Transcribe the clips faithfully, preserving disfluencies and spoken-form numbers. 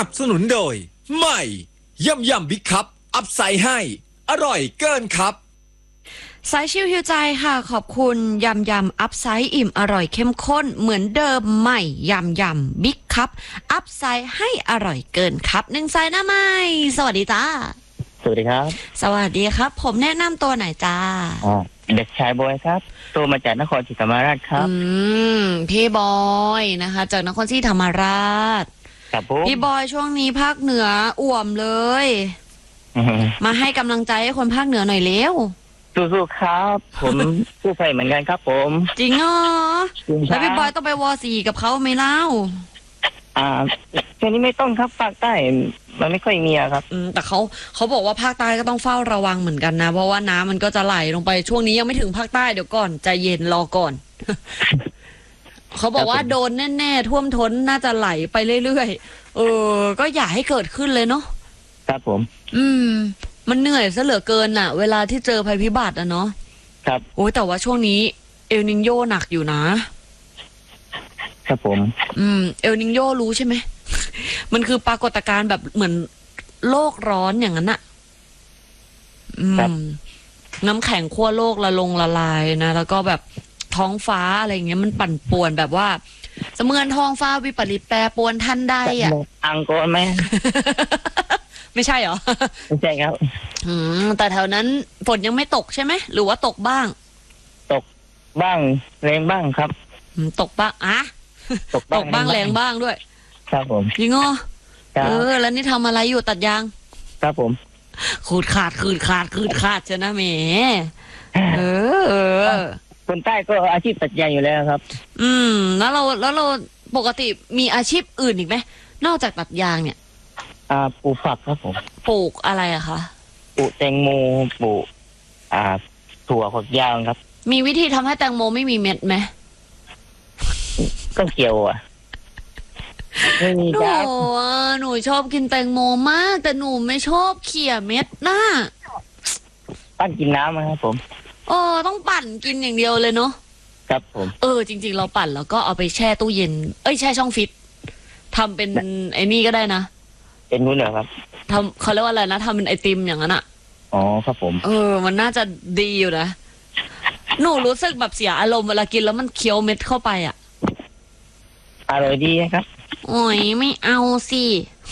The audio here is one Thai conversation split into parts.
นับสนุนโดยใหม่ยำยำบิ๊กคัพอัพไซด์ให้อร่อยเกินครับสายชิวหิวใจค่ะขอบคุณยำยำอัพไซด์อิ่มอร่อยเข้มข้นเหมือนเดิมใหม่ยำยำบิ๊กคัพอัพไซด์ให้อร่อยเกินครับหนึ่งสายหน้าใหม่สวัสดีจ้าสวัสดีครับสวัสดีครับผมแนะนำตัวหน่อยจ้าอ๋อเด็กชายบอยครับตัวมาจากนครศรีธรรมราชครับอืมพี่บอยนะคะจากนครศรีธรรมราชครับผมพี่บอยช่วงนี้ภาคเหนืออ่วมเลยมาให้กำลังใจให้คนภาคเหนือหน่อยเร็วสู้ๆครับผมสู้ไปเหมือนกันครับผมจริงเหรอแล้วพี่บอยต้องไปวอสี่กับเขาไหมเล่าอ่าช่วงนี้ไม่ต้องครับภาคใต้มันไม่ค่อยมีครับอืมแต่เขาเขาบอกว่าภาคใต้ก็ต้องเฝ้าระวังเหมือนกันนะเพราะว่าน้ำมันก็จะไหลลงไปช่วงนี้ยังไม่ถึงภาคใต้เดี๋ยวก่อนใจเย็นรอก่อน เขาบอกว่าโดนแน่ๆท่วมท้นน่าจะไหลไปเรื่อยๆเออก็อย่าให้เกิดขึ้นเลยเนาะครับผมอืมมันเหนื่อยซะเหลือเกินน่ะเวลาที่เจอภัยพิบัติอะเนาะครับโอ้ยแต่ว่าช่วงนี้เอลนิโญหนักอยู่นะครับผมอืมเอลนิโญรู้ใช่ไหม มันคือปรากฏการณ์แบบเหมือนโลกร้อนอย่างนั้นอะอืมน้ำแข็งขั้วโลกละลงละลายนะแล้วก็แบบท้องฟ้าอะไรอย่างเงี้ยมันปั่นป่วนแบบว่าเสมือนท้องฟ้าวิปริตแปรปรวนทันใดอ่ะอังโกนไหมไม่ใช่เหรอไม่ใช่ครับอืมแต่แถวนั้นฝนยังไม่ตกใช่ไหมหรือว่าตกบ้างตกบ้างแรงบ้างครับตกบ้างอ่ะตกบ้างแรงบ้างด้วยครับผมจริงเหรอเออแล้วนี่ทำอะไรอยู่ตัดยางครับผมขูดขาดขูดขาดขูดขาดชนะแหมเออคนใต้ก็อาชีพตัดยางอยู่แล้วครับอืมแล้วเราแล้วเราปกติมีอาชีพอื่นอีกไหมนอกจากตัดยางเนี่ยอ่าปลูกผักครับผมปลูกอะไรอะคะปลูกแตงโมปลูกอ่าถั่วฝักยาวครับมีวิธีทำให้แตงโมไม่มีเม็ดไหมก็เกี่ยวอ่ะไม่มีจ้าหนูหนูชอบกินแตงโมมากแต่หนูไม่ชอบเขี่ยเม็ดน่ะปั้นกินน้ำนะครับผมเออต้องปั่นกินอย่างเดียวเลยเนาะครับผมเออจริงๆเราปั่นแล้วก็เอาไปแช่ตู้เย็นเอ้ยแช่ช่องฟิตทำเป็นไอ้นี่ก็ได้นะเป็นนู้นเหรอครับทำเขาเรียกว่าอะไรนะทำเป็นไอติมอย่างนั้นอ่ะอ๋อครับผมเออมันน่าจะดีอยู่นะหนูรู้สึกแบบเสียอารมณ์เวลากินแล้วมันเคี้ยวเม็ดเข้าไปอ่ะอร่อยดีครับโอ้ยไม่เอาสิ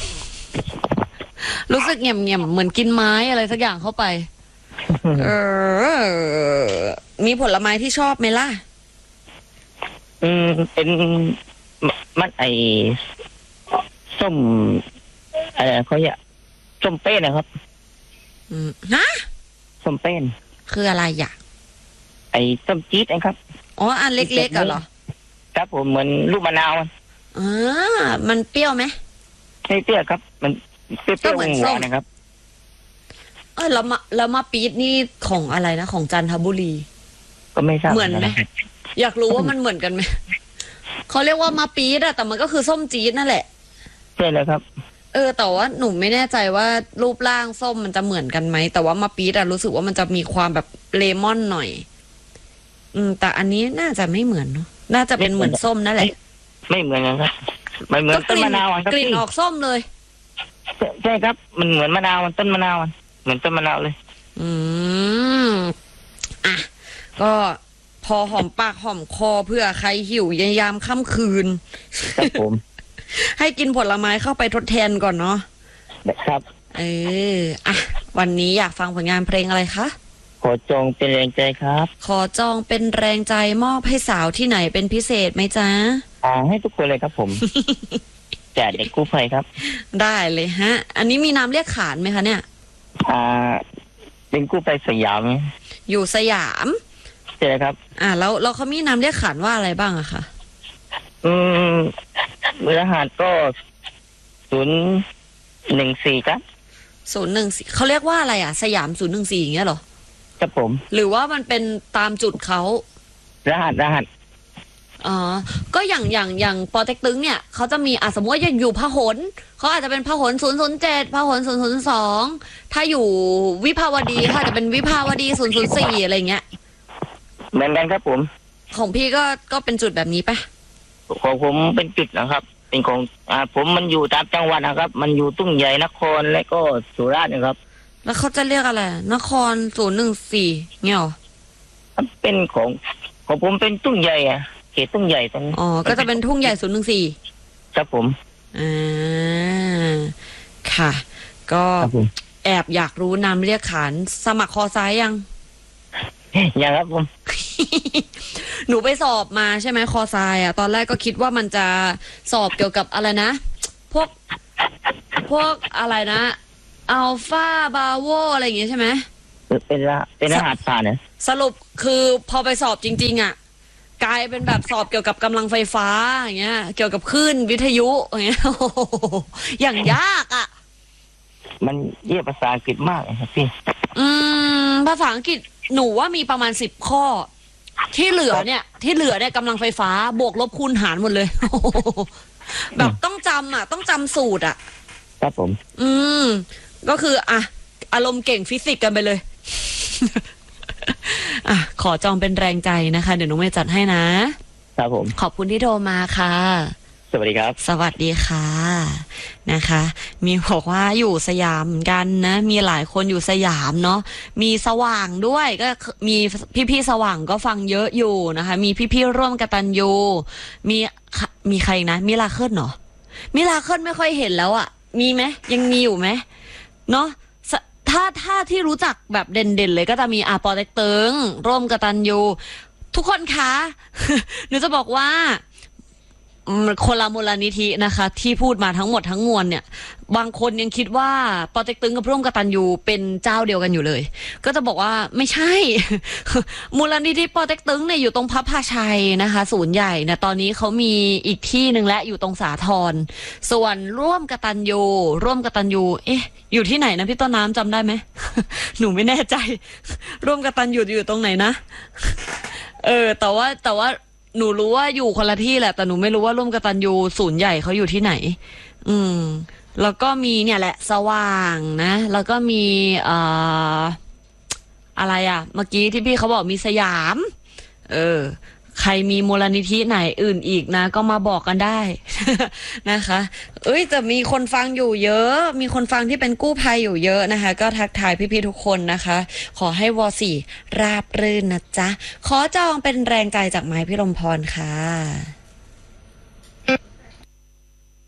รู้สึกเงี่ยมเงี่ยมเหมือนกินไม้อะไรสักอย่างเข้าไปเออมีผลไม้ที่ชอบไหมล่ะอืมเป็นมันไอส้มอะไรเขาเรียกส้มเป้นนะครับอืมฮะส้มเป้นคืออะไรอ่ะไอส้มจี๊ดนะครับอ๋ออันเล็กๆเหรอครับผมเหมือนลูกมะนาวอ่ามันเปรี้ยวไหมไม่เปรี้ยวครับมันเปรี้ยวๆหวานนะครับเออแล้วมาแล้วมาปี๊ดนี่ของอะไรนะของจันทบุรีก็ไม่ทราบเหมือนไหมอยากรู้ว่ามันเหมือนกันไหมเขาเรียกว่ามาปี๊ดอะแต่มันก็คือส้มจี๊ดนั่นแหละใช่เลยครับเออแต่ว่าหนูไม่แน่ใจว่ารูปร่างส้มมันจะเหมือนกันไหมแต่ว่ามาปี๊ดอะรู้สึกว่ามันจะมีความแบบเลมอนหน่อยอืมแต่อันนี้น่าจะไม่เหมือนเนาะน่าจะเป็นเหมือนส้มนั่นแหละไม่เหมือนกันครับมันเหมือนต้นมะนาวครับกลิ่นออกส้มเลยใช่ครับมันเหมือนมะนาวมันต้นมะนาวเหมือนต้นมะนาวเลยอืมอ่ะก็พอหอมปากหอมคอเพื่อใครหิวยามค่ำคืนครับผมให้กินผลไม้เข้าไปทดแทนก่อนเนาะครับเอออ่ะวันนี้อยากฟังผลงานเพลงอะไรคะขอจองเป็นแรงใจครับขอจองเป็นแรงใจมอบให้สาวที่ไหนเป็นพิเศษไหมจ๊ะอ่าให้ทุกคนเลยครับผมจากเด็กกู้ภัยครับได้เลยฮะอันนี้มีนามเรียกขานไหมคะเนี่ยอ่าเป็นกู้ภัยสยามอยู่สยามใช่ครับอ่าแล้วเราเขามีนามเรียกขานว่าอะไรบ้างอะคะอืมมือรหัสก็ศูนย์หนึ่งสี่ครับศูนย์หนึ่งสี่เขาเรียกว่าอะไรอะสยามศูนย์หนึ่งสี่อย่างเงี้ยหรอครับผมหรือว่ามันเป็นตามจุดเขารหัสรหัสอ๋อก็อย่างอย่างอย่างปอเต็กตึงเนี่ยเขาจะมีอ่ะสมมติว่ายังอยู่พหลเขาอาจจะเป็นพหลศูนย์ศูนย์เจ็ดพหลศูนย์ศูนย์สองถ้าอยู่วิภาวดีเขาอาจจะเป็นวิภาวดีศูนย์ศูนย์สี่อะไรเงี้ยเหมือนกันครับผมของพี่ก็ก็เป็นจุดแบบนี้ปะของผมเป็นจุดนะครับเป็นของอ่าผมมันอยู่ตามจังหวัดนะครับ มันอยู่ตุ้งใหญ่นครและก็สุราษฎร์นะครับแล้วเขาจะเรียกอะไรนครศูนย์หนึ่งสี่เงี้ยหรอมันเป็นของของผมเป็นตุ้งใหญ่อะเขตตุ้งใหญ่ตรงนี้อ๋อก็จะเป็นทุ่งใหญ่ศูนย์หนึ่งสี่ครับผมอ่าค่ะ ก็ครับผมแอบอยากรู้นามเรียกขานสมัครคอซ้ายยังอย่างครับผมหนูไปสอบมาใช่ไหมคอทรายอ่ะตอนแรกก็คิดว่ามันจะสอบเกี่ยวกับอะไรนะ พวกพวกอะไรนะอัลฟาบาโวอะไรอย่างเงี้ยใช่ไหมเป็นละเป็นรหัสผ่านเนี่ยสรุปคือพอไปสอบจริงๆอ่ะกลายเป็นแบบสอบเกี่ยวกับกำลังไฟฟ้าอย่างเงี้ยเกี่ยวกับคลื่นวิทยุอย่างเงี้ย โอ้โหอย่างยากอ่ะมันเรียกภาษาอังกฤษมากนะครับพี่อืมภาษาอังกฤษหนูว่ามีประมาณสิบข้อ ที่เหลือเนี่ย ที่เหลือเนี่ยกำลังไฟฟ้าบวกลบคูณหารหมดเลย แบบต้องจำอ่ะ ต้องจำสูตรอ่ะครับผมอืม ก็คืออ่ะอารมณ์เก่งฟิสิกส์กันไปเลย อ่ะขอจองเป็นแรงใจนะคะ เดี๋ยวหนูเมย์จัดให้นะครับผมขอบคุณที่โทรมาค่ะสวัสดีครับสวัสดีค่ะนะคะ มีบอกว่าอยู่สยามเหมือนกันนะ มีหลายคนอยู่สยามเนาะมีสว่างด้วยก็มีพี่ๆสว่างก็ฟังเยอะอยู่นะคะ มีพี่ๆร่วมกตัญญูมีมีใครนะมิลาเคิลเหรอมิลาเคิลไม่ค่อยเห็นแล้วอะมีไหมยังมีอยู่ไหมเนาะถ้าถ้าที่รู้จักแบบเด่นๆเลยก็จะมีอาปอเต็กตึงร่วมกตัญญูทุกคนคะ หนูจะบอกว่าคนละมูลนิธินะคะ ที่พูดมาทั้งหมดทั้งมวลเนี่ยบางคนยังคิดว่าปอเต็กตึงกับร่วมกตัญญูเป็นเจ้าเดียวกันอยู่เลยก็จะบอกว่าไม่ใช่ มูลนิธิปอเต็กตึงเนี่ยอยู่ตรงพระพาชัยนะคะศูนย์ใหญ่เนี่ยตอนนี้เขามีอีกที่หนึ่งและอยู่ตรงสาทรส่วนร่วมกตัญญูร่วมกตัญญูเอ๊ะอยู่ที่ไหนนะพี่ต้นน้ำจำได้ไหม หนูไม่แน่ใจ ร่วมกตัญญูอยู่ตรงไหนนะ เออแต่ว่าแต่ว่าหนูรู้ว่าอยู่คนละที่แหละแต่หนูไม่รู้ว่าร่วมกตัญญูศูนย์ใหญ่เขาอยู่ที่ไหนอืมแล้วก็มีเนี่ยแหละสว่างนะแล้วก็มีเอ่ออะไรอ่ะเมื่อกี้ที่พี่เขาบอกมีสยามเออใครมีมูลนิธิไหนอื่นอีกนะก็มาบอกกันได้ นะคะเอ้ยแต่มีคนฟังอยู่เยอะมีคนฟังที่เป็นกู้ภัยอยู่เยอะนะคะก็ทักทายพี่ๆทุกคนนะคะขอให้วสี่ราบรื่นนะจ๊ะขอจองเป็นแรงใจจากไม้พิรมพรค่ะ